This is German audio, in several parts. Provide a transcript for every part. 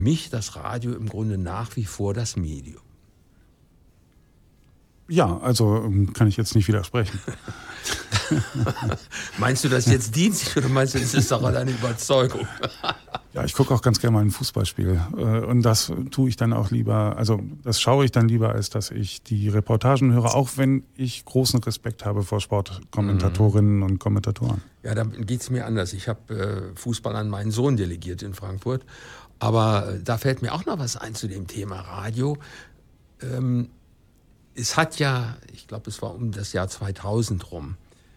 mich das Radio im Grunde nach wie vor das Medium. Ja, also kann ich jetzt nicht widersprechen. Meinst du das jetzt dienstlich oder meinst du, das ist doch eine Überzeugung? Ja, ich gucke auch ganz gerne mal ein Fußballspiel. Und das tue ich dann auch lieber, also das schaue ich dann lieber, als dass ich die Reportagen höre, auch wenn ich großen Respekt habe vor Sportkommentatorinnen und Kommentatoren. Ja, da geht es mir anders. Ich habe Fußball an meinen Sohn delegiert in Frankfurt. Aber da fällt mir auch noch was ein zu dem Thema Radio. Es hat ja, ich glaube, es war um das Jahr 2000 rum,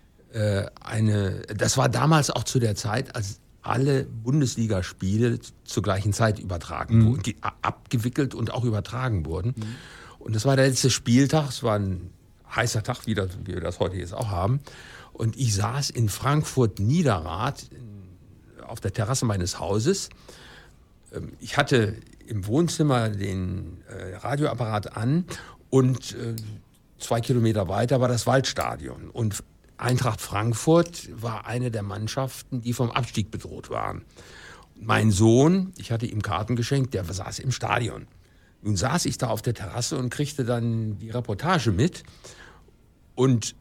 das war damals auch zu der Zeit, als alle Bundesligaspiele zur gleichen Zeit übertragen wurden, abgewickelt und auch übertragen wurden. Und das war der letzte Spieltag, es war ein heißer Tag, wie wir das heute jetzt auch haben. Und ich saß in Frankfurt-Niederrad auf der Terrasse meines Hauses. Ich hatte im Wohnzimmer den Radioapparat an und 2 Kilometer weiter war das Waldstadion. Und Eintracht Frankfurt war eine der Mannschaften, die vom Abstieg bedroht waren. Mein Sohn, ich hatte ihm Karten geschenkt, der saß im Stadion. Nun saß ich da auf der Terrasse und kriegte dann die Reportage mit. Und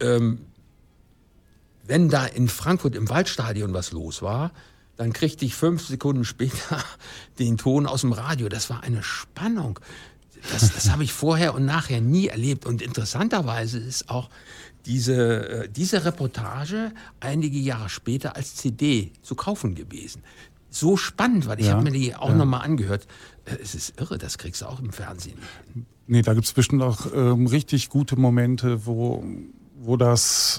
wenn da in Frankfurt im Waldstadion was los war, dann kriegte ich 5 Sekunden später den Ton aus dem Radio. Das war eine Spannung. Das habe ich vorher und nachher nie erlebt. Und interessanterweise ist auch diese Reportage einige Jahre später als CD zu kaufen gewesen. So spannend, weil ich habe mir die auch nochmal angehört. Es ist irre, das kriegst du auch im Fernsehen. Nee, da gibt es bestimmt auch richtig gute Momente, wo das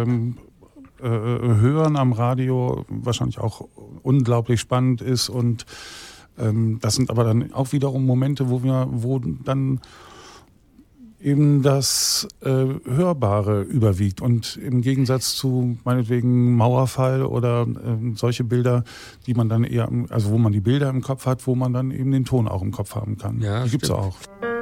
Hören am Radio wahrscheinlich auch unglaublich spannend ist. Und das sind aber dann auch wiederum Momente, wo dann eben das Hörbare überwiegt. Und im Gegensatz zu meinetwegen Mauerfall oder solche Bilder, die man dann eher, also wo man die Bilder im Kopf hat, wo man dann eben den Ton auch im Kopf haben kann. Ja, die gibt's stimmt. auch.